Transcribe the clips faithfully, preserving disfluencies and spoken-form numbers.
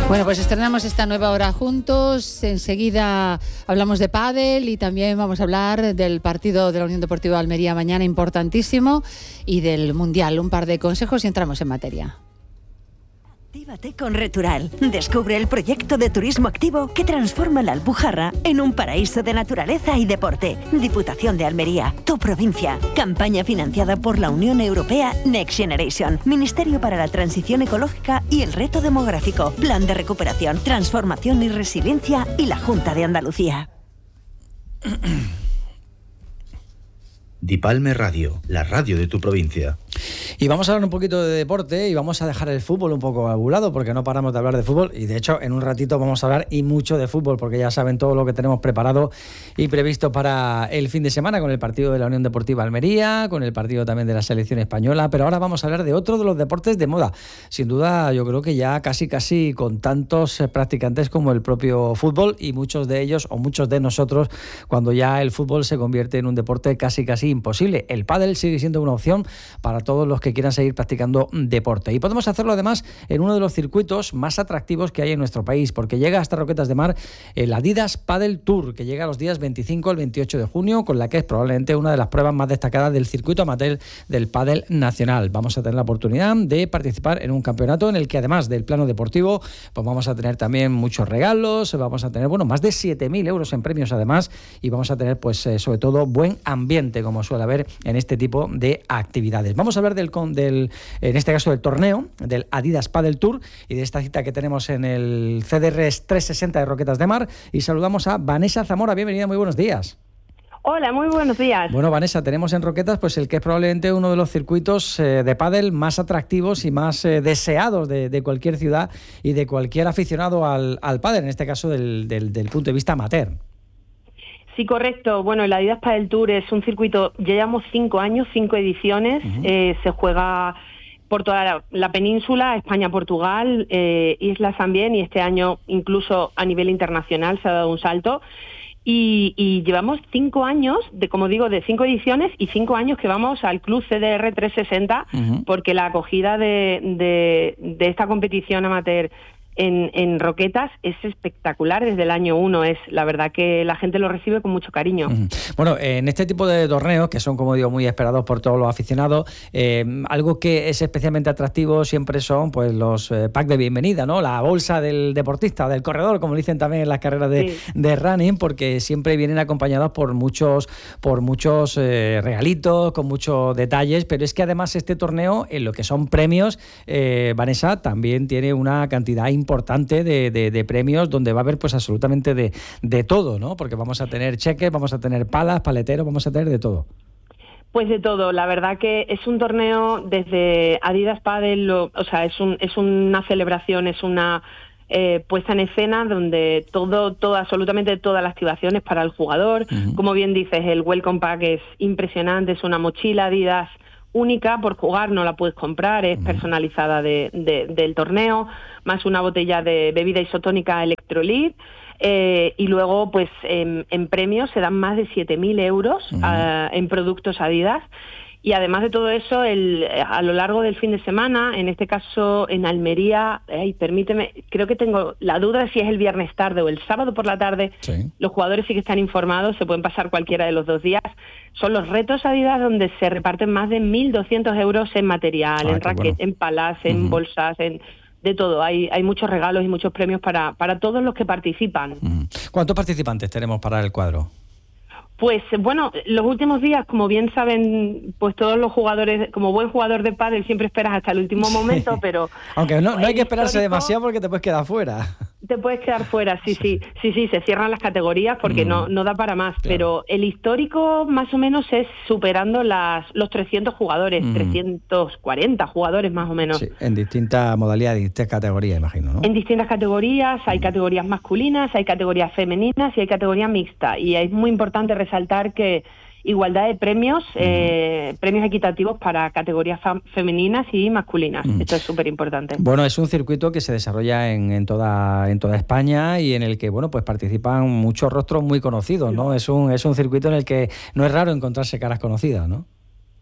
Bueno, pues estrenamos esta nueva hora juntos. Enseguida hablamos de pádel y también vamos a hablar del partido de la Unión Deportiva Almería mañana, importantísimo, y del Mundial. Un par de consejos y entramos en materia. Actívate con Retural. Descubre el proyecto de turismo activo que transforma la Alpujarra en un paraíso de naturaleza y deporte. Diputación de Almería, tu provincia. Campaña financiada por la Unión Europea Next Generation, Ministerio para la Transición Ecológica y el Reto Demográfico, Plan de Recuperación, Transformación y Resiliencia y la Junta de Andalucía. Dipalme Radio, la radio de tu provincia. Y vamos a hablar un poquito de deporte y vamos a dejar el fútbol un poco a un lado porque no paramos de hablar de fútbol y de hecho en un ratito vamos a hablar y mucho de fútbol porque ya saben todo lo que tenemos preparado y previsto para el fin de semana con el partido de la Unión Deportiva Almería, con el partido también de la selección española, pero ahora vamos a hablar de otro de los deportes de moda. Sin duda yo creo que ya casi casi con tantos practicantes como el propio fútbol y muchos de ellos o muchos de nosotros cuando ya el fútbol se convierte en un deporte casi casi imposible. El pádel sigue siendo una opción para todos los que quieran seguir practicando deporte. Y podemos hacerlo además en uno de los circuitos más atractivos que hay en nuestro país, porque llega hasta Roquetas de Mar el Adidas Padel Tour, que llega los días veinticinco al veintiocho de junio, con la que es probablemente una de las pruebas más destacadas del circuito amateur del pádel nacional. Vamos a tener la oportunidad de participar en un campeonato en el que además del plano deportivo, pues vamos a tener también muchos regalos, vamos a tener, bueno, más de siete mil euros en premios además, y vamos a tener, pues, eh, sobre todo, buen ambiente, como suele haber en este tipo de actividades. Vamos a hablar del del, en este caso del torneo, del Adidas Padel Tour y de esta cita que tenemos en el C D R trescientos sesenta de Roquetas de Mar y saludamos a Vanessa Zamora. Bienvenida, muy buenos días. Hola, muy buenos días. Bueno, Vanessa, tenemos en Roquetas pues el que es probablemente uno de los circuitos eh, de pádel más atractivos y más eh, deseados de, de cualquier ciudad y de cualquier aficionado al, al pádel, en este caso del, del, del punto de vista amateur. Sí, correcto. Bueno, el Adidas Padel Tour es un circuito, ya llevamos cinco años, cinco ediciones, uh-huh. eh, se juega por toda la, la península, España, Portugal, eh, islas también, y este año incluso a nivel internacional se ha dado un salto. Y, y llevamos cinco años, de como digo, de cinco ediciones y cinco años que vamos al Club C D R trescientos sesenta, uh-huh. porque la acogida de, de, de esta competición amateur En, en Roquetas es espectacular desde el año uno. Es la verdad que la gente lo recibe con mucho cariño. Bueno, en este tipo de torneos, que son, como digo, muy esperados por todos los aficionados, eh, algo que es especialmente atractivo siempre son pues los eh, packs de bienvenida, ¿no? La bolsa del deportista, del corredor, como dicen también en las carreras de, sí. de running, porque siempre vienen acompañados por muchos, por muchos eh, regalitos, con muchos detalles, pero es que además este torneo, en lo que son premios, eh, Vanessa, también tiene una cantidad importante importante de, de, de premios donde va a haber pues absolutamente de, de todo, ¿no? Porque vamos a tener cheques, vamos a tener palas, paleteros, vamos a tener de todo. Pues de todo, la verdad que es un torneo desde Adidas Padel, lo, o sea, es un es una celebración, es una eh, puesta en escena donde todo, todo, absolutamente todas las activaciones para el jugador. Uh-huh. Como bien dices, el Welcome Pack es impresionante, es una mochila Adidas única, por jugar no la puedes comprar, es personalizada de, de, del torneo, más una botella de bebida isotónica Electrolit, eh, y luego pues en, en premios se dan más de siete mil euros uh-huh. uh, en productos Adidas. Y además de todo eso, el, a lo largo del fin de semana, en este caso en Almería, ay, permíteme, creo que tengo la duda de si es el viernes tarde o el sábado por la tarde, sí. Los jugadores sí que están informados, se pueden pasar cualquiera de los dos días. Son los retos Adidas donde se reparten más de mil doscientos euros en material, ah, en raquet, bueno. en palas, en uh-huh. bolsas, en de todo. Hay, hay muchos regalos y muchos premios para, para todos los que participan. Uh-huh. ¿Cuántos participantes tenemos para el cuadro? Pues bueno, los últimos días, como bien saben, pues todos los jugadores, como buen jugador de pádel siempre esperas hasta el último momento, sí. pero... Aunque no, no hay que esperarse demasiado porque te puedes quedar fuera. Te puedes quedar fuera, sí, sí, sí, sí, se cierran las categorías porque mm. no, no da para más, claro. Pero el histórico más o menos es superando las los trescientos jugadores, mm. trescientos cuarenta jugadores más o menos. Sí, en distintas modalidades, distintas categorías, imagino, ¿no? En distintas categorías, hay mm. categorías masculinas, hay categorías femeninas y hay categoría mixta, y es muy importante resaltar que igualdad de premios, uh-huh. eh, premios equitativos para categorías fam- femeninas y masculinas. Uh-huh. Esto es súper importante. Bueno, es un circuito que se desarrolla en, en toda en toda España y en el que bueno pues participan muchos rostros muy conocidos, ¿no? Es un es un circuito en el que no es raro encontrarse caras conocidas, ¿no?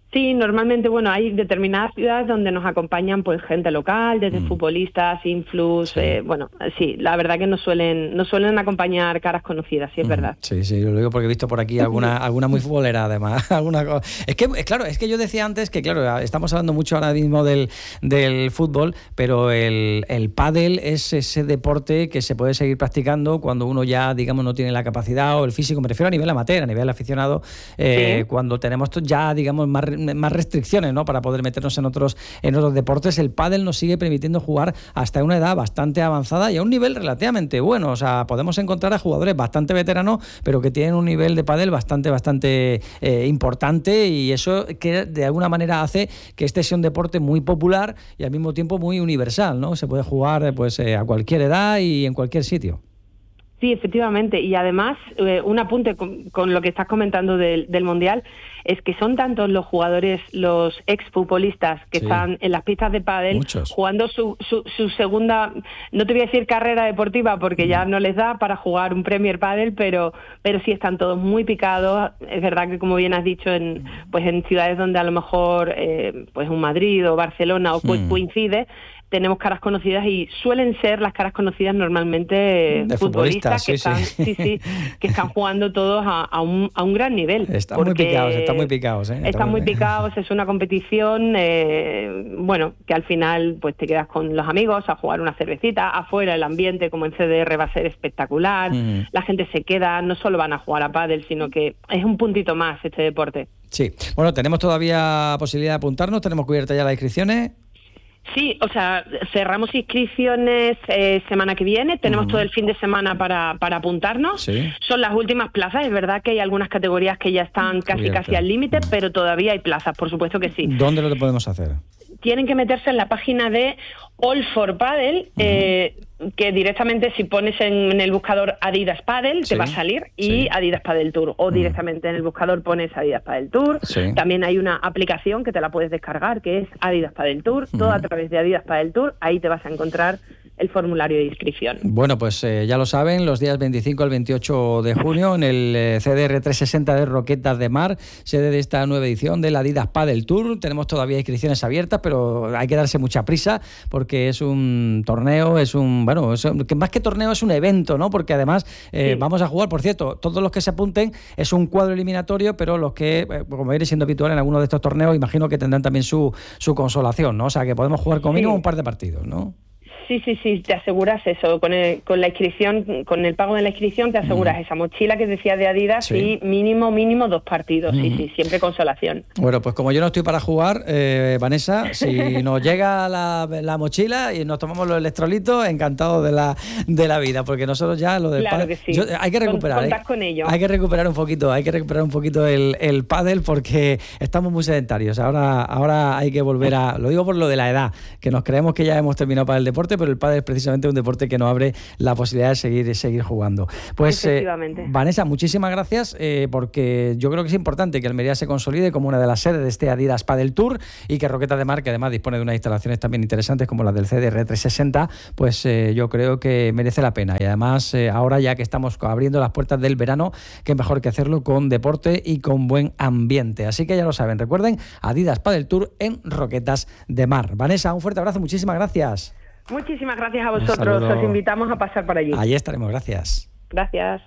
Sí, normalmente, bueno, hay determinadas ciudades donde nos acompañan pues gente local, desde mm. futbolistas, influs, sí. eh, bueno, sí, la verdad que nos suelen, nos suelen acompañar caras conocidas, sí es mm. verdad. Sí, sí, lo digo porque he visto por aquí alguna, alguna muy futbolera además, alguna cosa. Es que, claro, es que yo decía antes que, claro, estamos hablando mucho ahora mismo del, del fútbol, pero el, el pádel es ese deporte que se puede seguir practicando cuando uno ya, digamos, no tiene la capacidad o el físico, me refiero a nivel amateur, a nivel aficionado, eh, sí. cuando tenemos ya, digamos, más más restricciones, ¿no?, para poder meternos en otros en otros deportes. El pádel nos sigue permitiendo jugar hasta una edad bastante avanzada y a un nivel relativamente bueno. O sea, podemos encontrar a jugadores bastante veteranos, pero que tienen un nivel de pádel bastante, bastante eh, importante, y eso que de alguna manera hace que este sea un deporte muy popular y al mismo tiempo muy universal, ¿no? Se puede jugar pues eh, a cualquier edad y en cualquier sitio. Sí, efectivamente. Y además, eh, un apunte con, con lo que estás comentando del, del Mundial, es que son tantos los jugadores, los exfutbolistas que sí. están en las pistas de pádel, muchos, jugando su, su, su segunda, no te voy a decir carrera deportiva porque ya no les da para jugar un Premier Pádel, pero pero sí están todos muy picados. Es verdad que, como bien has dicho, en pues en ciudades donde a lo mejor eh, pues un Madrid o Barcelona o pues, hmm. coincide, tenemos caras conocidas y suelen ser las caras conocidas normalmente de futbolistas, futbolistas que, sí, están, sí. Sí, sí, que están jugando todos a, a, un, a un gran nivel. Están muy picados, están muy picados. ¿eh? Están, están muy picados, es una competición, eh, bueno, que al final pues te quedas con los amigos a jugar una cervecita, afuera el ambiente como en C D R va a ser espectacular, mm. la gente se queda, no solo van a jugar a pádel, sino que es un puntito más este deporte. Sí, bueno, tenemos todavía posibilidad de apuntarnos, tenemos cubiertas ya las inscripciones. Sí, o sea, cerramos inscripciones eh, semana que viene, tenemos uh-huh. todo el fin de semana para, para apuntarnos. Sí. Son las últimas plazas, es verdad que hay algunas categorías que ya están casi Cubierta. casi al límite, uh-huh. pero todavía hay plazas, por supuesto que sí. ¿Dónde lo podemos hacer? Tienen que meterse en la página de All for Padel, uh-huh. eh, que directamente si pones en, en el buscador Adidas Padel sí, te va a salir y sí. Adidas Padel Tour, o uh-huh. directamente en el buscador pones Adidas Padel Tour. Sí. También hay una aplicación que te la puedes descargar que es Adidas Padel Tour, uh-huh. todo a través de Adidas Padel Tour, ahí te vas a encontrar el formulario de inscripción. Bueno, pues eh, ya lo saben, los días veinticinco al veintiocho de junio en el eh, C D R trescientos sesenta de Roquetas de Mar, sede de esta nueva edición del Adidas Padel Tour. Tenemos todavía inscripciones abiertas, pero hay que darse mucha prisa porque es un torneo, es un, bueno, es un, que más que torneo es un evento, ¿no? Porque además eh, sí. vamos a jugar, por cierto, todos los que se apunten es un cuadro eliminatorio, pero los que, eh, como viene siendo habitual en alguno de estos torneos, imagino que tendrán también su, su consolación, ¿no? O sea, que podemos jugar con mínimo sí. un par de partidos, ¿no? Sí, sí, sí, te aseguras eso, con el, con la inscripción, con el pago de la inscripción te aseguras mm. esa mochila que decía de Adidas sí. y mínimo, mínimo dos partidos, mm. sí, sí, siempre consolación. Bueno, pues como yo no estoy para jugar, eh, Vanessa, si nos llega la, la mochila y nos tomamos los electrolitos, encantados de la de la vida, porque nosotros ya lo del claro pádel, que sí. yo, hay que recuperar, Contás ¿eh? con ello. Hay que recuperar un poquito, hay que recuperar un poquito el, el pádel porque estamos muy sedentarios. Ahora, ahora hay que volver a, lo digo por lo de la edad, que nos creemos que ya hemos terminado para el deporte, pero el pádel es precisamente un deporte que nos abre la posibilidad de seguir, seguir jugando. Pues eh, Vanessa, muchísimas gracias eh, porque yo creo que es importante que Almería se consolide como una de las sedes de este Adidas Padel Tour y que Roquetas de Mar, que además dispone de unas instalaciones también interesantes como las del C D R trescientos sesenta, pues eh, yo creo que merece la pena. Y además eh, ahora ya que estamos abriendo las puertas del verano, qué mejor que hacerlo con deporte y con buen ambiente. Así que ya lo saben, recuerden, Adidas Padel Tour en Roquetas de Mar. Vanessa, un fuerte abrazo, muchísimas gracias. Muchísimas gracias a vosotros, os invitamos a pasar por allí. Allí estaremos, gracias. Gracias.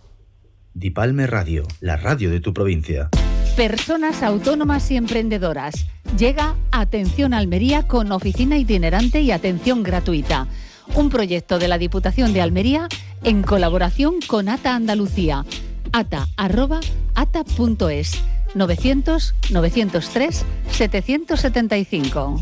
Dipalme Radio, la radio de tu provincia. Personas autónomas y emprendedoras. Llega Atención Almería con oficina itinerante y atención gratuita. Un proyecto de la Diputación de Almería en colaboración con ATA Andalucía. ata arroba ata punto es novecientos novecientos tres setecientos setenta y cinco.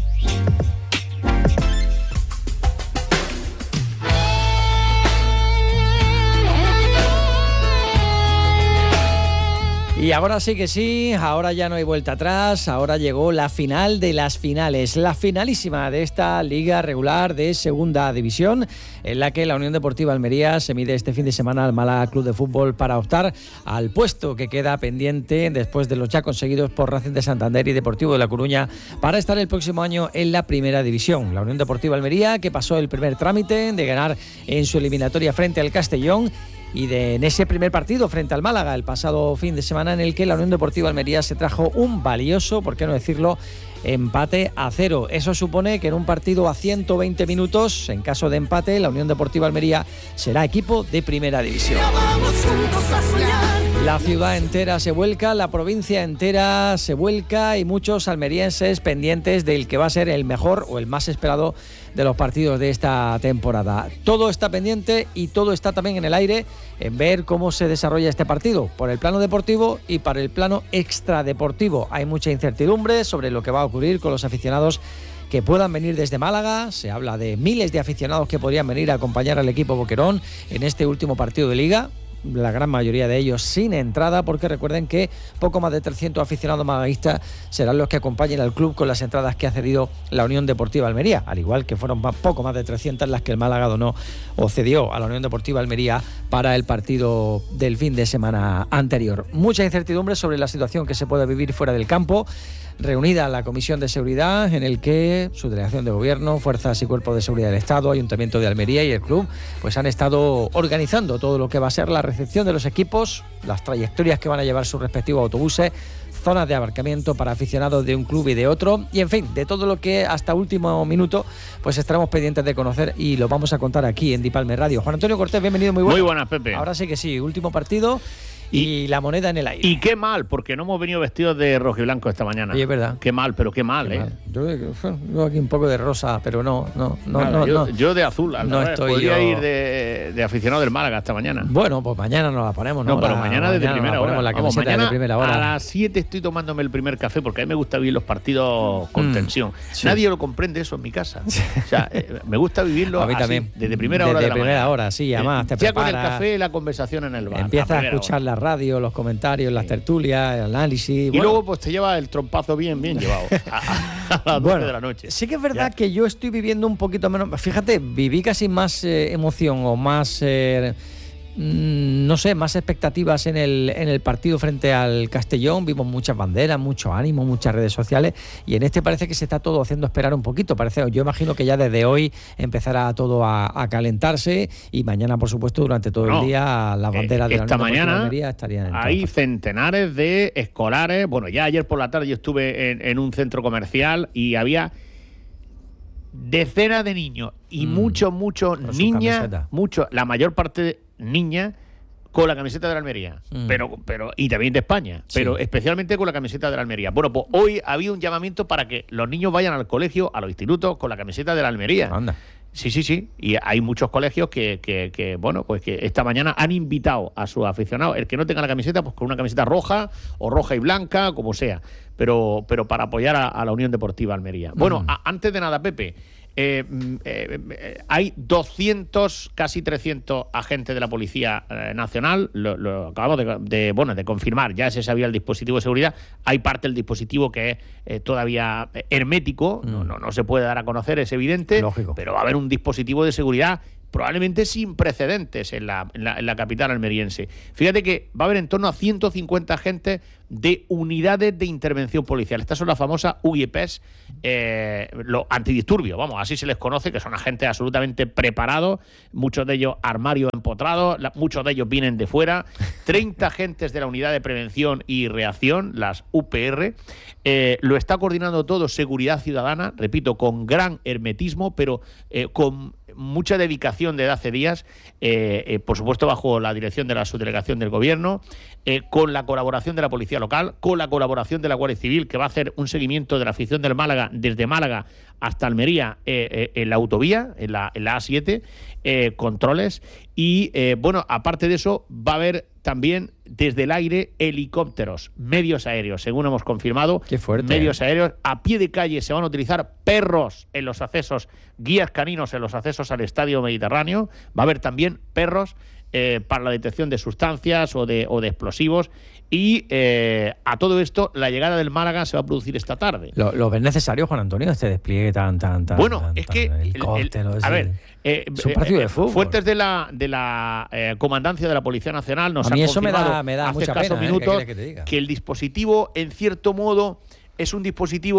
Y ahora sí que sí, ahora ya no hay vuelta atrás, ahora llegó la final de las finales, la finalísima de esta liga regular de segunda división, en la que la Unión Deportiva Almería se mide este fin de semana al Málaga Club de Fútbol para optar al puesto que queda pendiente después de los ya conseguidos por Racing de Santander y Deportivo de La Coruña para estar el próximo año en la primera división. La Unión Deportiva Almería, que pasó el primer trámite de ganar en su eliminatoria frente al Castellón, y de en ese primer partido frente al Málaga el pasado fin de semana, en el que la Unión Deportiva Almería se trajo un valioso, por qué no decirlo, empate a cero. Eso supone que en un partido a ciento veinte minutos, en caso de empate, la Unión Deportiva Almería será equipo de primera división. La ciudad entera se vuelca, la provincia entera se vuelca y muchos almerienses pendientes del que va a ser el mejor o el más esperado de los partidos de esta temporada. Todo está pendiente y todo está también en el aire en ver cómo se desarrolla este partido, por el plano deportivo y para el plano extradeportivo. Hay mucha incertidumbre sobre lo que va a ocurrir con los aficionados que puedan venir desde Málaga. Se habla de miles de aficionados que podrían venir a acompañar al equipo boquerón en este último partido de Liga. La gran mayoría de ellos sin entrada, porque recuerden que poco más de trescientos aficionados malaguistas serán los que acompañen al club con las entradas que ha cedido la Unión Deportiva Almería, al igual que fueron poco más de trescientas las que el Málaga donó o cedió a la Unión Deportiva Almería para el partido del fin de semana anterior. Mucha incertidumbre sobre la situación que se puede vivir fuera del campo. Reunida la Comisión de Seguridad, en el que su delegación de gobierno, fuerzas y cuerpos de seguridad del Estado, Ayuntamiento de Almería y el club pues han estado organizando todo lo que va a ser la recepción de los equipos, las trayectorias que van a llevar sus respectivos autobuses, zonas de aparcamiento para aficionados de un club y de otro, y en fin, de todo lo que hasta último minuto pues estaremos pendientes de conocer y lo vamos a contar aquí en Dipalme Radio. Juan Antonio Cortés, bienvenido, muy, bueno. Muy buenas, Pepe. Ahora sí que sí, último partido. Y, y la moneda en el aire. Y qué mal, porque no hemos venido vestidos de rojo y blanco esta mañana. Y es verdad. Qué mal, pero qué mal, qué ¿eh? Mal. Yo, yo aquí un poco de rosa, pero no, no, no, Nada, no, yo, no. Yo de azul, al no revés. estoy Podría yo... ir de, de aficionado del Málaga esta mañana. Bueno, pues mañana nos la ponemos, ¿no? No, pero la, mañana desde mañana primera hora. La Vamos, mañana de primera hora. A las siete estoy tomándome el primer café, porque a mí me gusta vivir los partidos con mm, tensión. Sí. Nadie lo comprende eso en mi casa. O sea, eh, me gusta vivirlo a mí así, también. desde primera desde hora de la primera mañana. hora, sí, además te ya prepara, con el café, la conversación en el bar. Empiezas a, a escuchar hora. La radio, los comentarios, las tertulias, el análisis. Y bueno. luego pues te lleva el trompazo bien, bien llevado a, a, a las doce bueno, de la noche. Sí que es verdad ya. que yo estoy viviendo un poquito menos. Fíjate, viví casi más eh, emoción o más... Eh, no sé, más expectativas en el, en el partido frente al Castellón. Vimos muchas banderas, mucho ánimo, muchas redes sociales, y en este parece que se está todo haciendo esperar un poquito. Parece, yo imagino que ya desde hoy empezará todo a, a calentarse, y mañana, por supuesto, durante todo no, el día las banderas eh, de la esta Unión mañana de Almería estarían en hay centenares de escolares. Bueno, ya ayer por la tarde yo estuve en, en un centro comercial y había decenas de niños y mm, muchos, muchos niñas, mucho, la mayor parte de niña con la camiseta de la Almería, mm. pero, pero y también de España, sí. pero especialmente con la camiseta de la Almería. Bueno, pues hoy ha habido un llamamiento para que los niños vayan al colegio, a los institutos, con la camiseta de la Almería. Anda. Sí, sí, sí. Y hay muchos colegios que, que, que, bueno, pues que esta mañana han invitado a sus aficionados, el que no tenga la camiseta, pues con una camiseta roja o roja y blanca, como sea, pero, pero para apoyar a, a la Unión Deportiva Almería. Mm. Bueno, a, antes de nada, Pepe, Eh, eh, eh, hay doscientos, casi trescientos agentes de la Policía eh, Nacional. Lo, lo acabamos de, de, bueno, de confirmar. Ya se sabía el dispositivo de seguridad. Hay parte del dispositivo que es eh, todavía hermético, mm. no, no, no se puede dar a conocer, es evidente. Lógico. Pero va a haber un dispositivo de seguridad probablemente sin precedentes en la, en la, en la capital almeriense. Fíjate que va a haber en torno a ciento cincuenta agentes de unidades de intervención policial. Estas son las famosas U I E P S, eh, los antidisturbios, vamos, así se les conoce, que son agentes absolutamente preparados, muchos de ellos armarios empotrados, la, muchos de ellos vienen de fuera, treinta agentes de la unidad de prevención y reacción, las U P R, eh, lo está coordinando todo Seguridad Ciudadana, repito, con gran hermetismo, pero eh, con mucha dedicación desde hace días, eh, eh, por supuesto bajo la dirección de la subdelegación del Gobierno, eh, con la colaboración de la Policía Local, con la colaboración de la Guardia Civil, que va a hacer un seguimiento de la afición del Málaga desde Málaga hasta Almería eh, eh, en la autovía, en la, en la A siete, eh, controles, y eh, bueno, aparte de eso va a haber también desde el aire helicópteros, medios aéreos, según hemos confirmado. Qué fuerte, medios eh. aéreos. A pie de calle se van a utilizar perros en los accesos, guías caninos en los accesos al Estadio Mediterráneo. Va a haber también perros eh, para la detección de sustancias o de, o de explosivos. Y eh, a todo esto, la llegada del Málaga se va a producir esta tarde. ¿Lo, lo ves necesario, Juan Antonio, este despliegue tan, tan, tan... Bueno, tan, es tan, que... helicóptero, el, el, a ver... Eh, es un partido eh, de fútbol. Fuentes de la de la eh, comandancia de la Policía Nacional nos a mí han eso confirmado me da, me da hace mucha escasos pena, minutos ¿eh? que, que el dispositivo, en cierto modo, es un dispositivo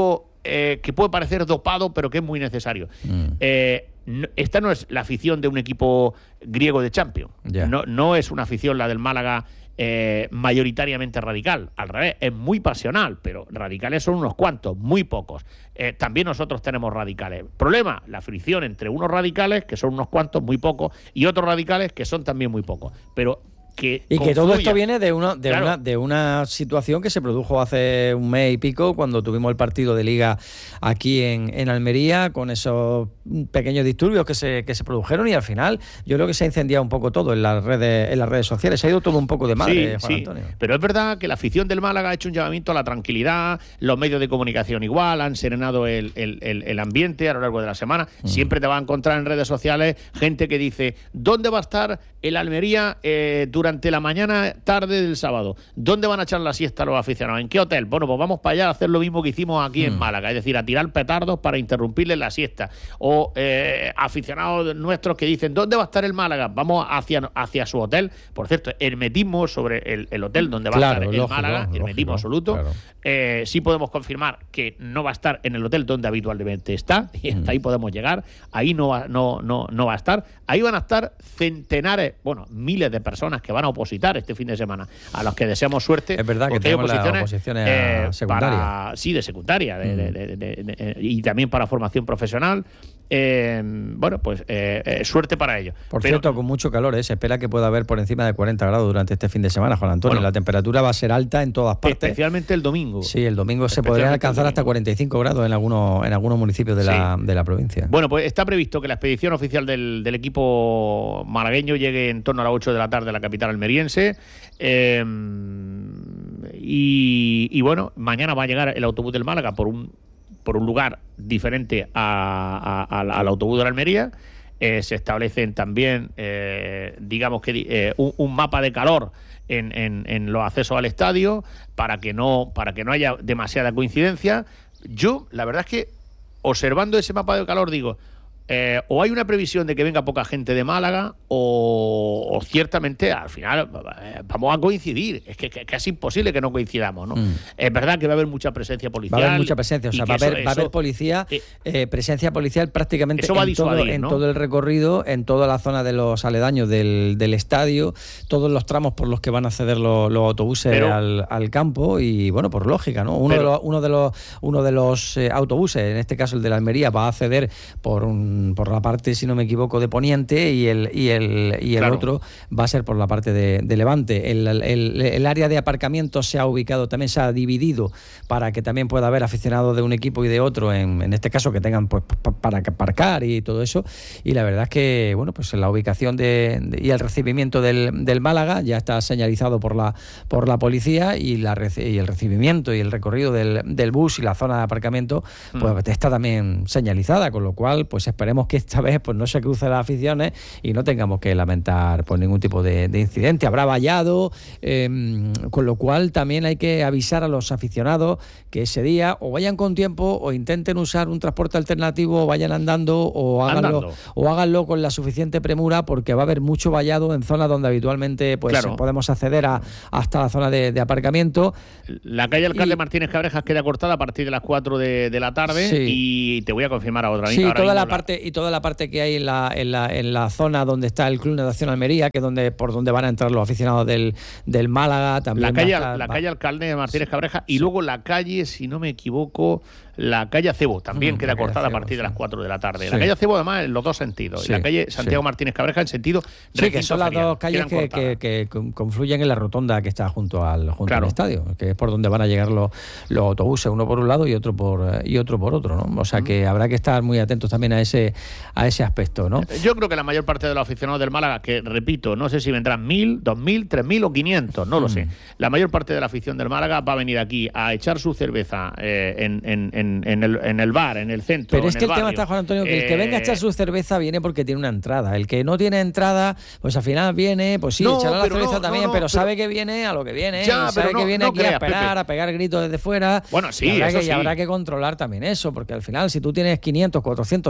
eh, que puede parecer dopado, pero que es muy necesario. Mm. Eh, no, esta no es la afición de un equipo griego de Champions. Yeah. No, no es una afición la del Málaga eh, mayoritariamente radical. Al revés, es muy pasional, pero radicales son unos cuantos, muy pocos. Eh, también nosotros tenemos radicales. Problema, la fricción entre unos radicales, que son unos cuantos, muy pocos, y otros radicales, que son también muy pocos. Pero Que y que todo esto viene de una de claro. una de una situación que se produjo hace un mes y pico cuando tuvimos el partido de Liga aquí en, en Almería, con esos pequeños disturbios que se que se produjeron, y al final yo creo que se ha incendiado un poco todo en las redes en las redes sociales. Se ha ido todo un poco de madre, sí, Juan sí. Antonio. Pero es verdad que la afición del Málaga ha hecho un llamamiento a la tranquilidad, los medios de comunicación igual, han serenado el, el, el, el ambiente a lo largo de la semana. Mm. Siempre te va a encontrar en redes sociales gente que dice, ¿dónde va a estar el Almería eh, durante la mañana tarde del sábado? ¿Dónde van a echar la siesta los aficionados? ¿En qué hotel? Bueno, pues vamos para allá a hacer lo mismo que hicimos aquí mm. en Málaga, es decir, a tirar petardos para interrumpirles la siesta. O eh, aficionados nuestros que dicen, ¿dónde va a estar el Málaga? Vamos hacia, hacia su hotel. Por cierto, hermetismo sobre el, el hotel donde va claro, a estar lógico, el Málaga, lógico, hermetismo absoluto. Claro. Eh, sí podemos confirmar que no va a estar en el hotel donde habitualmente está, y hasta mm. ahí podemos llegar. Ahí no va, no, no, no va a estar. Ahí van a estar centenares, bueno, miles de personas que van a opositar este fin de semana, a los que deseamos suerte. Es verdad que tenemos las oposiciones eh, secundarias. Para, sí, de secundaria, de, mm. de, de, de, de, de, y también para formación profesional. Eh, bueno, pues eh, eh, suerte para ellos. Por Pero, cierto, con mucho calor, ¿eh? Se espera que pueda haber por encima de cuarenta grados durante este fin de semana, Juan Antonio. Bueno, la temperatura va a ser alta en todas partes. Especialmente el domingo. Sí, el domingo se podrían alcanzar hasta cuarenta y cinco grados en algunos, en algunos municipios de, sí. la, de la provincia. Bueno, pues está previsto que la expedición oficial del, del equipo malagueño llegue en torno a las ocho de la tarde a la capital almeriense. Eh, y, y bueno, mañana va a llegar el autobús del Málaga por un por un lugar diferente a, a, a, al autobús de la Almería. Eh, se establecen también, eh, digamos que eh, un, un mapa de calor en, en, en los accesos al estadio para que no para que no haya demasiada coincidencia. Yo, la verdad es que, observando ese mapa de calor, digo, eh, o hay una previsión de que venga poca gente de Málaga, o, o ciertamente al final eh, vamos a coincidir. Es que, que, que es imposible que no coincidamos, ¿no? Mm. Es verdad que va a haber mucha presencia policial. Va a haber mucha presencia, o sea, va a haber, eso, va a haber policía, eh, eh, presencia policial prácticamente en, disuadir, todo, en ¿no? todo el recorrido, en toda la zona de los aledaños del, del estadio, todos los tramos por los que van a acceder los, los autobuses pero, al, al campo, y bueno, por lógica, ¿no? Uno pero, de los, uno de los, uno de los eh, autobuses, en este caso el de la Almería, va a acceder por un por la parte, si no me equivoco, de Poniente, y el y el y el claro. otro va a ser por la parte de, de Levante. El, el, el área de aparcamiento se ha ubicado, también se ha dividido para que también pueda haber aficionados de un equipo y de otro, en, en este caso que tengan pues para aparcar y todo eso. Y la verdad es que bueno, pues la ubicación de, de y el recibimiento del, del Málaga ya está señalizado por la por la policía, y la y el recibimiento y el recorrido del, del bus y la zona de aparcamiento pues mm. está también señalizada, con lo cual pues esperemos que esta vez pues no se crucen las aficiones y no tengamos que lamentar pues ningún tipo de, de incidente. Habrá vallado, eh, con lo cual también hay que avisar a los aficionados que ese día o vayan con tiempo, o intenten usar un transporte alternativo, o vayan andando, o háganlo, andando. o háganlo con la suficiente premura, porque va a haber mucho vallado en zonas donde habitualmente pues claro. podemos acceder a, hasta la zona de, de aparcamiento. La calle Alcalde y, Martínez Cabrejas queda cortada a partir de las cuatro de, de la tarde, sí. y te voy a confirmar ahora. Sí, ahora toda la parte y toda la parte que hay en la, en la en la zona donde está el Club Natación Almería, que es donde por donde van a entrar los aficionados del, del Málaga, también la calle estar, la va. calle Alcalde Martínez Cabrejas, y sí. luego la calle, si no me equivoco, la calle Acebo también mm, queda cortada Acebo, a partir de las cuatro de la tarde. Sí. La calle Acebo, además, en los dos sentidos. Sí, y la calle Santiago sí. Martínez Cabrejas en sentido sí, que son las ferial, dos calles que, que, que confluyen en la rotonda que está junto al junto claro. al estadio, que es por donde van a llegar los, los autobuses, uno por un lado y otro por y otro por otro, ¿no? O sea, mm. que habrá que estar muy atentos también a ese a ese aspecto, ¿no? Yo creo que la mayor parte de los aficionados del Málaga, que repito, no sé si vendrán mil, dos mil, tres mil o quinientos, no mm. lo sé. La mayor parte de la afición del Málaga va a venir aquí a echar su cerveza eh, en, en, en, en, el, en el bar, en el centro. Pero es que el, el tema está, Juan Antonio, que eh... el que venga a echar su cerveza viene porque tiene una entrada. El que no tiene entrada, pues al final viene, pues sí, no, echará la cerveza no, también, no, no, pero, pero sabe que viene a lo que viene. Ya, y sabe no, que viene aquí creas, a esperar, Pepe. a pegar gritos desde fuera. Bueno, sí, y habrá, eso que, sí. y habrá que controlar también eso, porque al final, si tú tienes quinientos, cuatrocientos, trescientos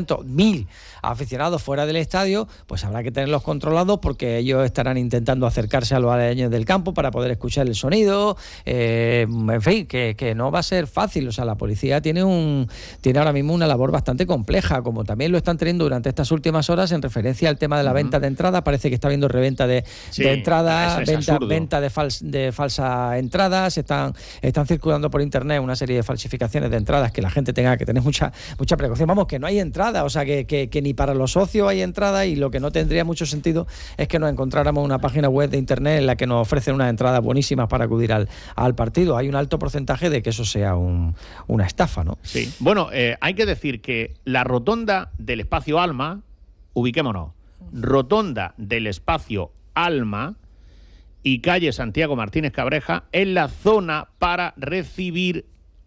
ochocientos, mil aficionados fuera del estadio, pues habrá que tenerlos controlados porque ellos estarán intentando acercarse a los aledaños del campo para poder escuchar el sonido, eh, en fin, que, que no va a ser fácil. O sea, la policía tiene un tiene ahora mismo una labor bastante compleja, como también lo están teniendo durante estas últimas horas en referencia al tema de la uh-huh. venta de entradas. Parece que está habiendo reventa de, sí, de entradas, venta, venta de, fals, de falsas entradas, están, están circulando por internet una serie de falsificaciones de entradas, que la gente tenga que tener mucha mucha precaución. Vamos, que no hay entrada, o sea, que, que, que ni para los socios hay entrada, y lo que no tendría mucho sentido es que nos encontráramos una página web de internet en la que nos ofrecen unas entradas buenísimas para acudir al, al partido. Hay un alto porcentaje de que eso sea un, una estafa, ¿no? Sí. Bueno, eh, hay que decir que la rotonda del espacio Alma, ubiquémonos, rotonda del espacio Alma y calle Santiago Martínez Cabreja es la zona para recibir,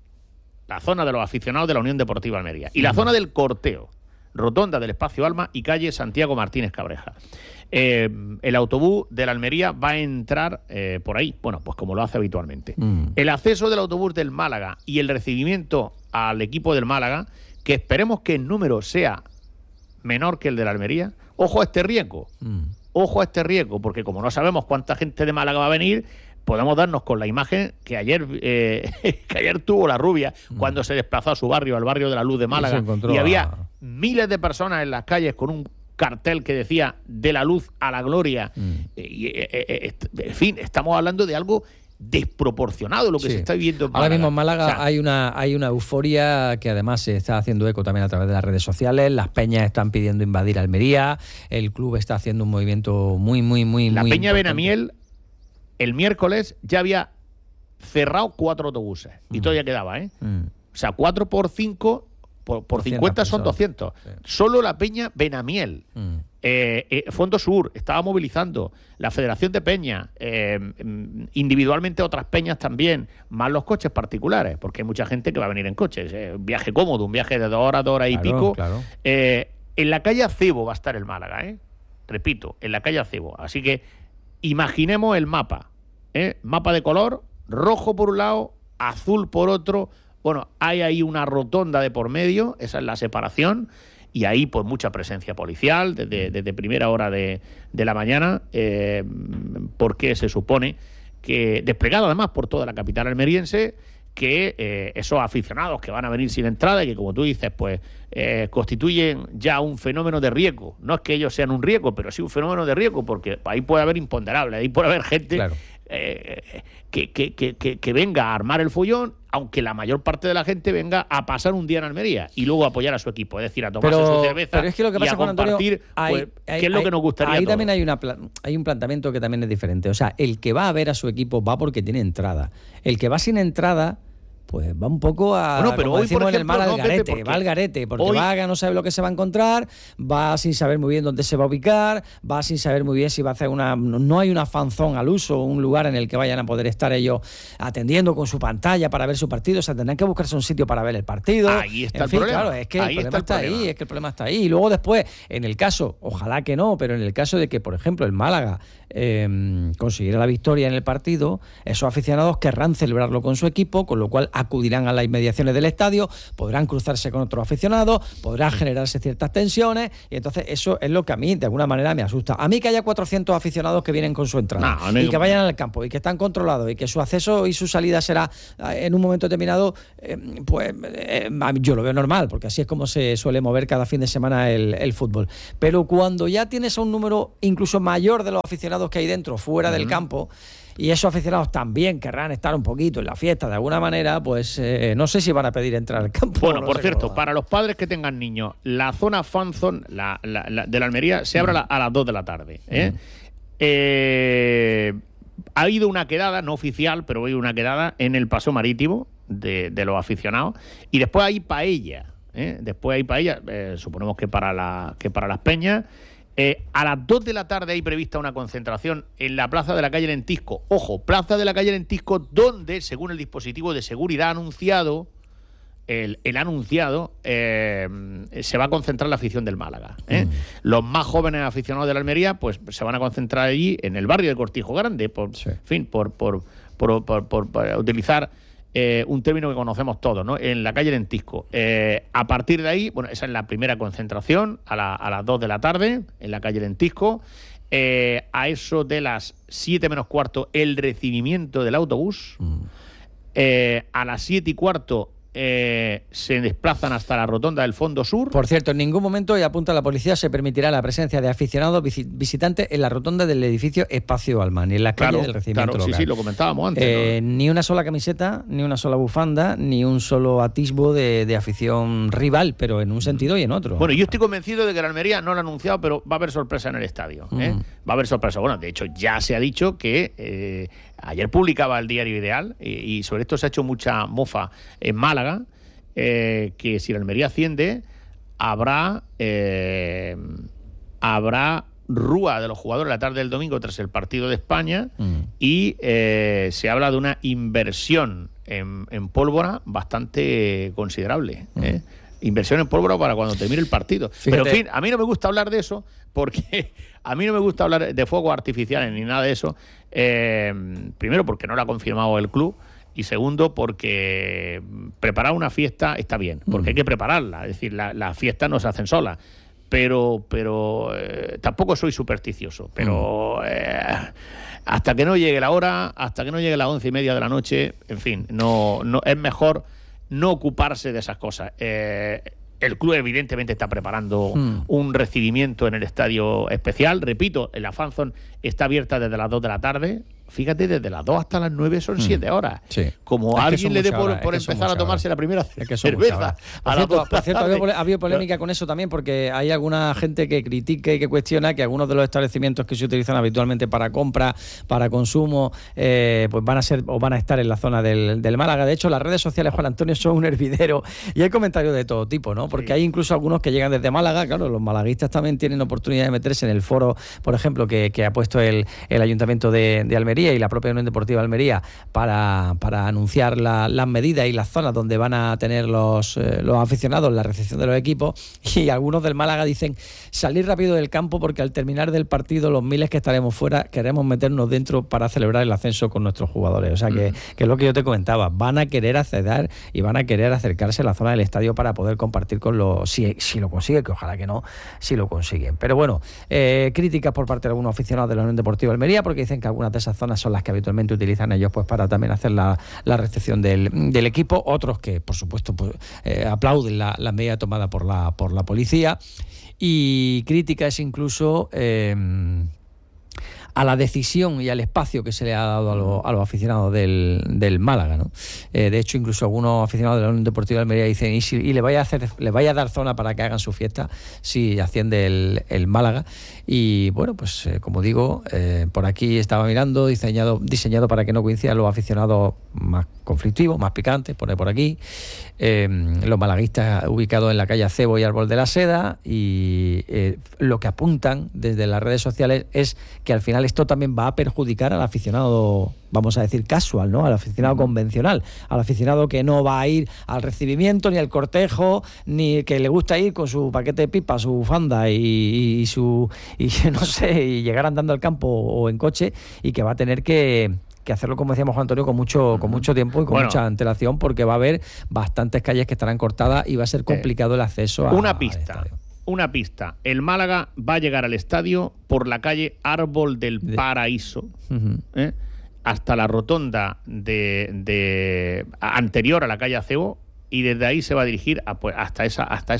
la zona de los aficionados de la Unión Deportiva Almería, y la zona del corteo, rotonda del espacio Alma y calle Santiago Martínez Cabreja. Eh, el autobús de la Almería va a entrar eh, por ahí, bueno, pues como lo hace habitualmente. Mm. El acceso del autobús del Málaga y el recibimiento al equipo del Málaga, que esperemos que el número sea menor que el de la Almería. Ojo a este riesgo, mm. ojo a este riesgo, porque como no sabemos cuánta gente de Málaga va a venir, podemos darnos con la imagen que ayer eh, que ayer tuvo la Rubia mm. cuando se desplazó a su barrio, al barrio de la Luz de Málaga, y, y había a... miles de personas en las calles con un cartel que decía de la luz a la gloria. Mm. Y, eh, eh, en fin, estamos hablando de algo desproporcionado lo que sí. se está viviendo en Málaga. Ahora mismo en Málaga, o sea, hay una hay una euforia que además se está haciendo eco también a través de las redes sociales. Las peñas están pidiendo invadir Almería, el club está haciendo un movimiento muy, muy, muy, la muy Peña importante. Benamiel el miércoles ya había cerrado cuatro autobuses mm. y todavía quedaba, ¿eh? Mm. O sea, cuatro por cinco, por, por cincuenta son doscientos. Sí. Solo la Peña Benamiel. Mm. Eh, eh, Fondo Sur estaba movilizando, la Federación de Peñas, eh, individualmente otras peñas también, más los coches particulares, porque hay mucha gente que va a venir en coches. Eh, un viaje cómodo, un viaje de dos horas, dos horas claro, y pico. Claro. Eh, en la calle Acebo va a estar el Málaga, ¿eh? Repito, en la calle Acebo. Así que imaginemos el mapa, ¿eh? Mapa de color, rojo por un lado, azul por otro. Bueno, hay ahí una rotonda de por medio, esa es la separación, y ahí pues mucha presencia policial desde, desde primera hora de, de la mañana, eh, porque se supone que, desplegado además por toda la capital almeriense, que eh, esos aficionados que van a venir sin entrada y que, como tú dices, pues eh, constituyen ya un fenómeno de riesgo. No es que ellos sean un riesgo, pero sí un fenómeno de riesgo, porque ahí puede haber imponderables, ahí puede haber gente claro. eh, que, que, que, que, que venga a armar el follón, aunque la mayor parte de la gente venga a pasar un día en Almería y luego a apoyar a su equipo, es decir, a tomarse pero, su cerveza pero es que lo que pasa y a compartir, Antonio, hay, pues, hay, qué es lo hay, que nos gustaría. Ahí también hay, una, hay un planteamiento que también es diferente. O sea, el que va a ver a su equipo va porque tiene entrada. El que va sin entrada, pues va un poco a, bueno, pero como hoy, decimos por en el mar, ejemplo, al no, garete, Pepe, va al garete, porque hoy... va, no sabe lo que se va a encontrar, va sin saber muy bien dónde se va a ubicar, va sin saber muy bien si va a hacer una... No hay una fanzón al uso, un lugar en el que vayan a poder estar ellos atendiendo con su pantalla para ver su partido, o sea, tendrán que buscarse un sitio para ver el partido. Ahí está en el fin, problema. Claro, es que ahí el problema está, el está problema. ahí, es que el problema está ahí. Y luego después, en el caso, ojalá que no, pero en el caso de que, por ejemplo, el Málaga eh, consiguiera la victoria en el partido, esos aficionados querrán celebrarlo con su equipo, con lo cual acudirán a las inmediaciones del estadio, podrán cruzarse con otros aficionados, podrán generarse ciertas tensiones, y entonces eso es lo que a mí de alguna manera me asusta. A mí que haya cuatrocientos aficionados que vienen con su entrada no, y que vayan al campo y que están controlados y que su acceso y su salida será en un momento determinado, eh, pues eh, yo lo veo normal, porque así es como se suele mover cada fin de semana el, el fútbol. Pero cuando ya tienes a un número incluso mayor de los aficionados que hay dentro, fuera uh-huh. del campo, y esos aficionados también querrán estar un poquito en la fiesta de alguna manera, pues eh, no sé si van a pedir entrar al campo. Bueno, no por sé cierto, para los padres que tengan niños, la zona fan zone la, la, la, de la Almería se abre mm. a, la, a las dos de la tarde. ¿eh? Mm. Eh, ha habido una quedada, no oficial, pero ha habido una quedada en el paseo marítimo de, de los aficionados, y después hay paella. ¿eh? Después hay paella, eh, suponemos que para, la, que para las peñas. Eh, a las dos de la tarde hay prevista una concentración en la plaza de la calle Lentisco. Ojo, plaza de la calle Lentisco, donde, según el dispositivo de seguridad anunciado, el, el anunciado, eh, se va a concentrar la afición del Málaga. ¿eh? Mm. Los más jóvenes aficionados de la Almería, pues se van a concentrar allí, en el barrio de Cortijo Grande, por, sí. en fin, por, por, por, por, por, por utilizar eh, un término que conocemos todos, ¿no? En la calle Lentisco. Eh, a partir de ahí, bueno, esa es la primera concentración, a, la, a las dos de la tarde, en la calle Lentisco. Eh, a eso de las siete menos cuarto, el recibimiento del autobús. Mm. Eh, a las siete y cuarto eh, se desplazan hasta la rotonda del Fondo Sur. Por cierto, en ningún momento, y apunta la policía, se permitirá la presencia de aficionados visitantes en la rotonda del edificio Espacio Alma, ni en la calle claro, del recibimiento claro, local. Sí, sí, lo comentábamos antes. Eh, ¿no? Ni una sola camiseta, ni una sola bufanda, ni un solo atisbo de, de afición rival, pero en un sentido y en otro. Bueno, yo estoy convencido de que la Almería no lo ha anunciado, pero va a haber sorpresa en el estadio. ¿eh? Mm. Va a haber sorpresa. Bueno, de hecho, ya se ha dicho que eh, ayer publicaba el diario Ideal, y, y sobre esto se ha hecho mucha mofa en Málaga, eh, que si la Almería asciende, habrá eh, habrá rúa de los jugadores la tarde del domingo tras el partido de España, mm. y eh, se habla de una inversión en, en pólvora bastante considerable. ¿eh? Mm. Inversión en pólvora para cuando termine el partido. Fíjate. Pero, en fin, a mí no me gusta hablar de eso, porque a mí no me gusta hablar de fuegos artificiales ni nada de eso. Eh, primero, porque no lo ha confirmado el club, y segundo, porque preparar una fiesta está bien, porque mm. hay que prepararla. Es decir, las la fiestas no se hacen solas. Pero, pero eh, tampoco soy supersticioso. Pero eh, hasta que no llegue la hora, hasta que no llegue las once y media de la noche, en fin, no, no es mejor no ocuparse de esas cosas. Eh, el club evidentemente está preparando mm. un recibimiento en el estadio especial. Repito, la fanzone está abierta desde las dos de la tarde. Fíjate, desde las dos hasta las nueve son siete horas. Sí. Como a alguien le dé por, por es empezar a tomarse horas. La primera es que cerveza. Por cierto, por cierto había, había polémica con eso también, porque hay alguna gente que critica y que cuestiona que algunos de los establecimientos que se utilizan habitualmente para compra, para consumo, eh, pues van a ser o van a estar en la zona del, del Málaga. De hecho, las redes sociales, Juan Antonio, son un hervidero y hay comentarios de todo tipo, ¿no? Porque sí. hay incluso algunos que llegan desde Málaga. Claro, los malaguistas también tienen oportunidad de meterse en el foro, por ejemplo, que, que ha puesto el, el Ayuntamiento de, de Almería y la propia Unión Deportiva Almería para, para anunciar la, las medidas y las zonas donde van a tener los, eh, los aficionados la recepción de los equipos. Y algunos del Málaga dicen salir rápido del campo porque al terminar del partido los miles que estaremos fuera queremos meternos dentro para celebrar el ascenso con nuestros jugadores. O sea que, mm. que es lo que yo te comentaba, van a querer acceder y van a querer acercarse a la zona del estadio para poder compartir con los, si, si lo consiguen, que ojalá que no, si lo consiguen. Pero bueno, eh, críticas por parte de algunos aficionados de la Unión Deportiva Almería, porque dicen que algunas de esas zonas son las que habitualmente utilizan ellos pues para también hacer la, la recepción del, del equipo. Otros que por supuesto pues, eh, aplauden la, la medida tomada por la, por la policía, y críticas incluso eh, a la decisión y al espacio que se le ha dado a, lo, a los aficionados del, del Málaga, ¿no? Eh, de hecho, incluso algunos aficionados de la Unión Deportiva de Almería dicen, y, si, y le vaya a hacer, le vaya a dar zona para que hagan su fiesta si asciende el, el Málaga. Y bueno, pues eh, como digo, eh, por aquí estaba mirando, diseñado, diseñado para que no coincidan los aficionados más conflictivos, más picantes, pone por aquí, eh, los malaguistas ubicados en la calle Acebo y Árbol de la Seda, y eh, lo que apuntan desde las redes sociales es que al final esto también va a perjudicar al aficionado, vamos a decir, casual, ¿no? Al aficionado convencional, al aficionado que no va a ir al recibimiento, ni al cortejo, ni que le gusta ir con su paquete de pipa, su bufanda y, y su, y no sé, y llegar andando al campo o en coche, y que va a tener que que hacerlo, como decíamos Juan Antonio, con mucho con mucho tiempo y con bueno, mucha antelación, porque va a haber bastantes calles que estarán cortadas y va a ser complicado eh, el acceso a una pista. Una pista. El Málaga va a llegar al estadio por la calle Árbol del de... Paraíso, uh-huh. ¿eh? hasta la rotonda de, de anterior a la calle Acebo, y desde ahí se va a dirigir a, pues, hasta esa hasta esa